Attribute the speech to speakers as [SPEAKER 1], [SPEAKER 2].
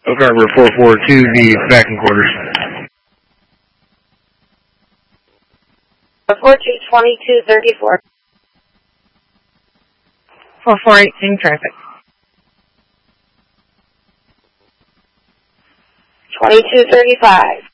[SPEAKER 1] Oak Harbor 442, the back in quarters.
[SPEAKER 2] 422234.
[SPEAKER 3] 448, same traffic.
[SPEAKER 2] 2235.